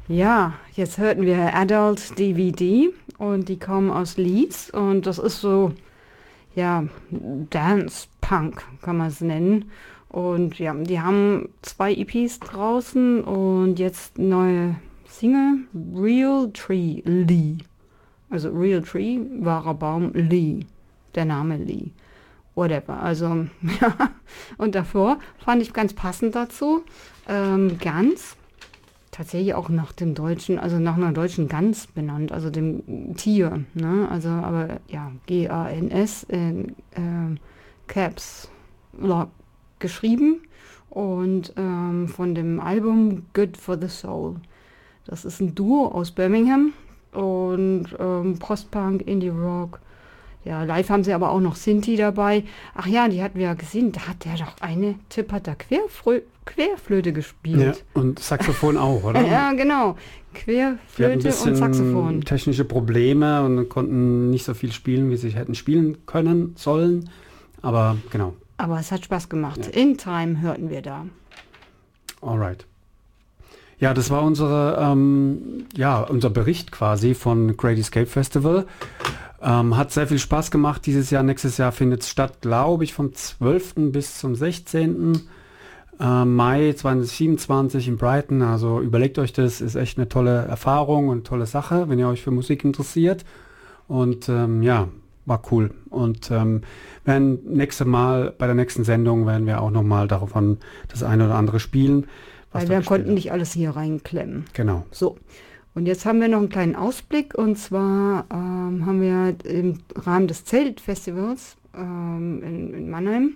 Ja, jetzt hörten wir Adult DVD und die kommen aus Leeds und das ist so, ja, Dance Punk kann man es nennen. Und ja, die haben 2 EPs draußen und jetzt neue Single, Real Tree Lee. Also Real Tree, wahrer Baum, Lee. Der Name Lee. Whatever. Also, ja. Und davor fand ich ganz passend dazu, Gans. Tatsächlich auch nach dem deutschen, also nach einer deutschen Gans benannt, also dem Tier, ne? Also, aber ja, Gans in Caps Lock geschrieben und von dem Album Good for the Soul. Das ist ein Duo aus Birmingham und Post-Punk, Indie-Rock. Ja, live haben sie aber auch noch Sinti dabei. Ach ja, die hatten wir ja gesehen. Da hat der doch eine Tipp hat da Querflöte Ja, gespielt. und Saxophon auch, oder? Ja, genau. Wir hatten ein Querflöte und Saxophon. bisschen technische Probleme und konnten nicht so viel spielen, wie sie hätten spielen können, sollen. Aber genau, Aber es hat Spaß gemacht. ja, In Time hörten wir da. alright. Ja, das war unser Bericht quasi von Great Escape Festival. Hat sehr viel Spaß gemacht dieses Jahr. Nächstes Jahr findet es statt, glaube ich, vom 12. bis zum 16. Mai 2027 in Brighton. Also überlegt euch das, ist echt eine tolle Erfahrung und tolle Sache, wenn ihr euch für Musik interessiert. Und ja, war cool. Und bei der nächsten Sendung werden wir auch nochmal davon das eine oder andere spielen. Weil wir konnten nicht alles hier reinklemmen. Genau. So. Und jetzt haben wir noch einen kleinen Ausblick. Und zwar haben wir im Rahmen des Zeltfestivals in Mannheim.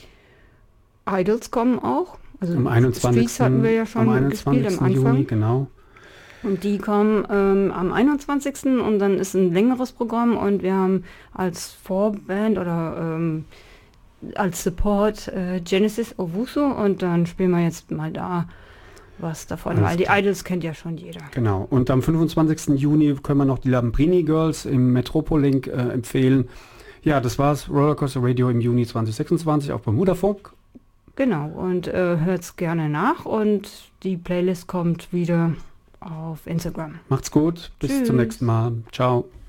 Idols kommen auch. Also Am 21. Streets hatten wir ja schon gespielt am Anfang. Juni, genau. Und die kommen am 21. und dann ist ein längeres Programm und wir haben als Vorband oder als Support Genesis Owusu und dann spielen wir jetzt mal da was davon, Alles weil die klar. Idols kennt ja schon jeder. Genau. Und am 25. Juni können wir noch die Lambrini Girls im Metropolilink empfehlen. Ja, das war's. Rollercoaster Radio im Juni 2026 auf Bermudafunk. Genau, und hört's gerne nach und die Playlist kommt wieder auf Instagram. Macht's gut. Bis Tschüss. zum nächsten Mal. Ciao.